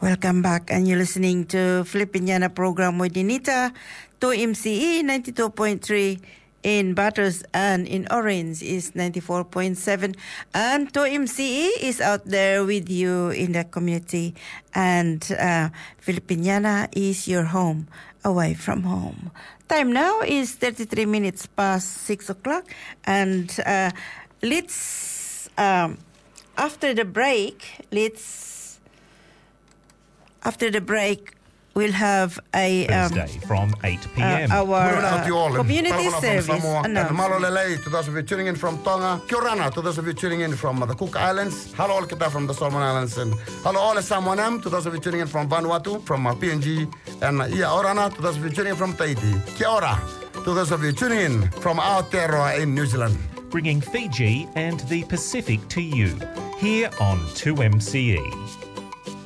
Welcome back, and you're listening to Filipiniana program with Dinita to MCE 92.3 in Batters, and in Orange is 94.7, and to MCE is out there with you in the community, and Filipiniana is your home away from home. Time now is 33 minutes past 6 o'clock, and let's after the break, we'll have a Thursday from 8 p.m. Our community service. Malolelei, to those of you tuning in from Tonga. Kia ora, to those of you tuning in from the Cook Islands. Hello all kita from the Solomon Islands. And hello all Samoanam, to those of you tuning in from Vanuatu, from PNG. And Ia Orana, to those of you tuning in from Tahiti. Kia ora, to those of you tuning in from Aotearoa in New Zealand. Bringing Fiji and the Pacific to you, here on 2MCE.